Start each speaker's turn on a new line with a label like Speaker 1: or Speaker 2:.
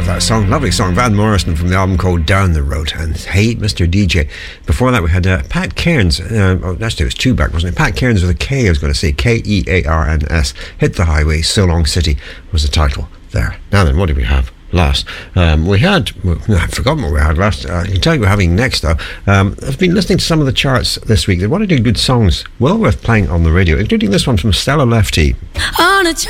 Speaker 1: that song. Lovely song. Van Morrison from the album called Down the Road and Hey Mr. DJ. Before that we had Pat Cairns. Actually it was two back, wasn't it? Pat Cairns with a K, I was going to say Kearns. Hit the Highway, So Long City was the title there. Now then, what did we have last? I've forgotten what we had last. I can tell you what we're having next though. I've been listening to some of the charts this week. They want to do good songs well worth playing on the radio, including this one from Stella Lefty.